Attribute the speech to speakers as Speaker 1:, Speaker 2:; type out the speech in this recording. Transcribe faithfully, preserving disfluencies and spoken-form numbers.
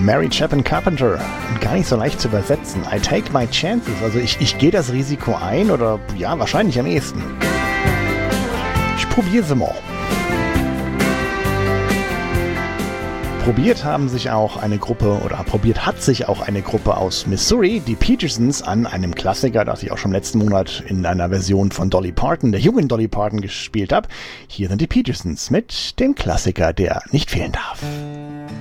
Speaker 1: Mary Chapin Carpenter. Und gar nicht so leicht zu übersetzen. I take my chances. Also ich, ich gehe das Risiko ein oder ja, wahrscheinlich am ehesten. Ich probiere sie mal. Probiert haben sich auch eine Gruppe, oder probiert hat sich auch eine Gruppe aus Missouri, die Petersons, an einem Klassiker, das ich auch schon letzten Monat in einer Version von Dolly Parton, der jungen Dolly Parton, gespielt habe. Hier sind die Petersons mit dem Klassiker, der nicht fehlen darf.